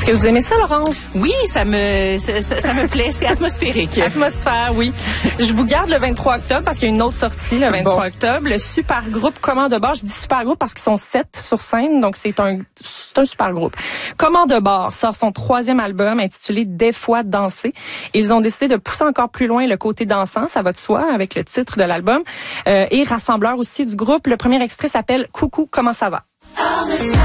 Est-ce que vous aimez ça, Laurence? Oui, ça me plaît. C'est atmosphérique. Atmosphère, oui. Je vous garde le 23 octobre parce qu'il y a une autre sortie le 23 octobre. Le super groupe Comment de bord. Je dis super groupe parce qu'ils sont 7 sur scène, donc c'est un super groupe. Comment de bord sort son 3e album intitulé Des fois danser. Ils ont décidé de pousser encore plus loin le côté dansant, ça va de soi avec le titre de l'album. Et rassembleur aussi du groupe. Le premier extrait s'appelle Coucou, comment ça va?